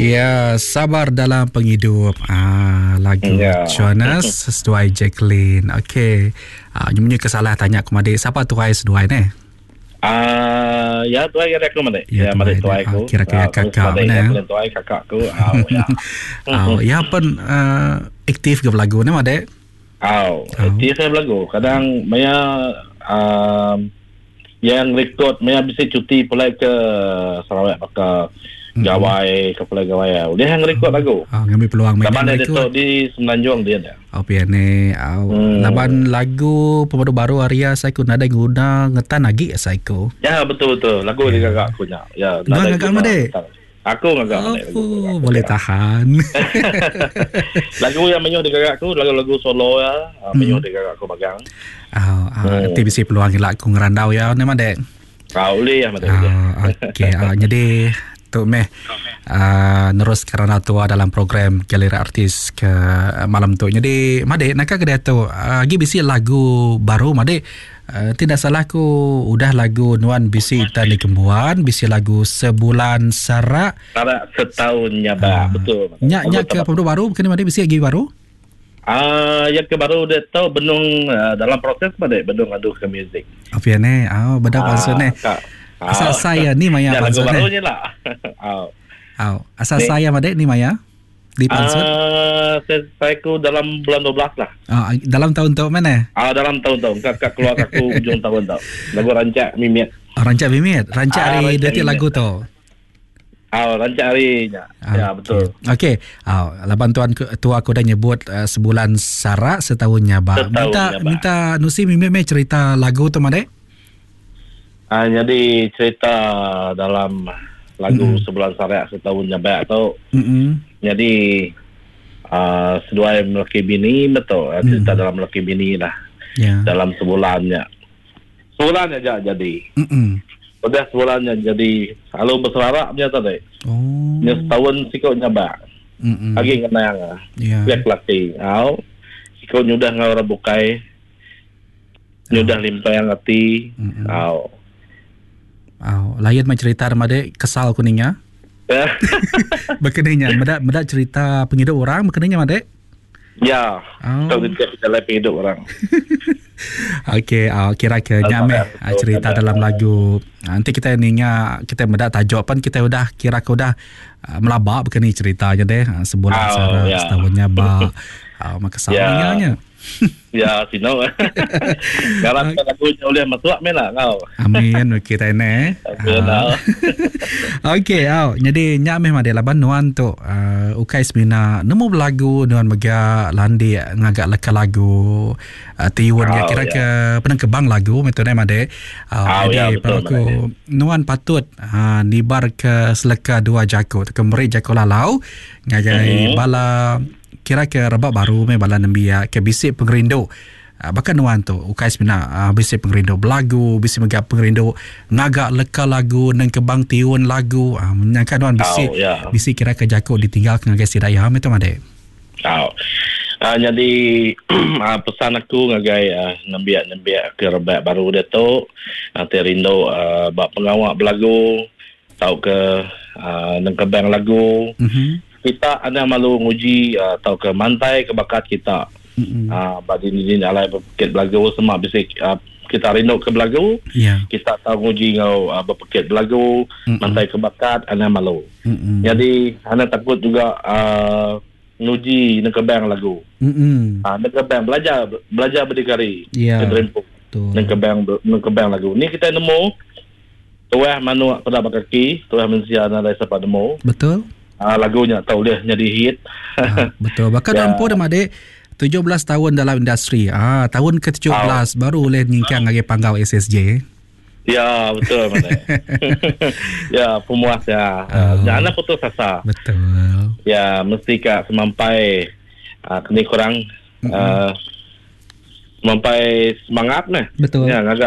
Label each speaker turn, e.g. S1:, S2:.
S1: Ya, sabar dalam penghidup. Lagu Jonas sesuai Jacqueline. Okey. Nyonya kesalah tanya aku adik, siapa tuai seduai ni?
S2: Ya tuai kira aku mana?
S1: Ya
S2: mana tuai aku.
S1: Kira-kira kakak mana?
S2: Ya tuai kakakku. Ya.
S1: Ya pun aktif ke lagu ni adik?
S2: Aktif saya lagu. Kadang Maya yang rekod Maya bisa cuti pulai ke Sarawak pakai gawai ke pulai gawai. Dia yang rekod lagu.
S1: Ngambil peluang main
S2: laban
S1: rekod.
S2: Dia di Semenanjung dia dah.
S1: Piane. Laban lagu pemadu baru Arya saya ku nada guna ngetan lagi saya ku.
S2: Ya betul. Lagu di kakak aku nya. Ya.
S1: Nada guna deh.
S2: Aku ngagak
S1: boleh tahan.
S2: Lagu yang menyuh di kakak aku lagu solo ya. Menyuh di kakak aku magang.
S1: Nanti bisa peluang lah aku ngerandau ya ni madek.
S2: Boleh ya madek.
S1: Okey. Jadi tu nerus kerana tua dalam program Galeri Artis ke malam tu. Jadi madek nak ke dia tu lagi bisi lagu baru madek. Tidak salah ku udah lagu Nuan bisi Tani Kembuan, bisi lagu Sebulan Sarak.
S2: Sarak setahunnya betul.
S1: Nyak ke pemdu baru bukan madek bisi lagi baru?
S2: Yang ke baru dia tahu benung dalam proses madek benung adu ke muzik.
S1: Apa ni? Benda palsu ni. Asal saya ni Maya
S2: lagu
S1: Pansut
S2: barunya lah.
S1: Asal saya madek ni Maya di Pansut.
S2: Saya ku dalam bulan 12 lah.
S1: Dalam tahun-tahun mana?
S2: Dalam tahun-tahun. Kakak keluar aku ujung tahun tau. Lagu Rancak Mimit.
S1: Rancak Mimit. Rancak hari detik lagu tu.
S2: Rancak harinya. Ya betul.
S1: Okey. Laban tuan tua aku dah nyebut Sebulan Sarak setahunnya ba. Minta Nusi Mimit cerita lagu tu madek.
S2: Jadi cerita dalam lagu Sebulan Sarak setahunnya baik tu. Jadi seduai melaki bini betul. Cerita dalam melaki bini lah. Dalam sebulannya aja jadi. Udah sebulannya jadi selalu berselarak dia tadi. Dia setahun sikutnya baik. Lagi kena yang biak laki. Sikut nyudah ngawara bukai. Nyudah limpah yang hati.
S1: Layan mai cerita ramade kesal kuningnya. Berkenanya medak cerita penghidup orang berkenanya madek.
S2: Ya. Tahu dia dalam penghidup orang.
S1: Okey, kira ke nyameh cerita dalam lagu. Nanti kita ninya kita medak tajuk pun kita udah kira ke udah melabak berkeni ceritanya deh. Sebulan Sarak setahunnya ba. Maka salahnya. Ya, sino. Kalau lagu oleh masuk mela kau. Amin kita ini. Okey, jadi nyameh made laban nuan tu ukai semina nemu lagu nuan mega landi ngagak leka lagu tiun ya kira ke penang kebang lagu metode made. Jadi aku nuan patut nibar ke seleka dua jako kemeri jako lalau ngagai bala kira ke rebak baru me bala nembia ke bisik pengerindo. Bahkan nuan tu ukai semina bisik pengerindo belagu, bisik megap pengerindo ngagak leka lagu nang kebang tiun lagu. Menyangka nuan bisik kira ke jako ditinggal ke ngagai sidaya me tu made.
S2: Jadi pesan aku ngagai nembia ke rebak baru dia tu nanti rindu bak pengawak belagu tau ke nang kebang lagu. Kita ada malu nguji atau ke mantai ke bakat kita. Bagi ni alai berpikir belagu semua bisik kita rindu ke belagu. Kita tahu nguji ngau berpikir belagu mantai ke bakat ana malu. Jadi ana takut juga nguji nang kebang lagu. Nang kebang belajar berdikari. Kedrempuk. Nang kebang lagu. Ni kita nemu tuah manu pada kaki, tuah mensia nalai siapa nemu.
S1: Betul.
S2: Lagunya tahu dia jadi hit.
S1: Betul. Bahkan Ampo dah madek 17 tahun dalam industri. Tahun ke-17 baru boleh nyingkang lagi panggau SSJ.
S2: Ya, betul madek. Ya, pemuas ya. Jangan putus asa.
S1: Betul.
S2: Ya, mesti kak semampai kini kurang semampai semangat nah.
S1: Betul.
S2: Ya,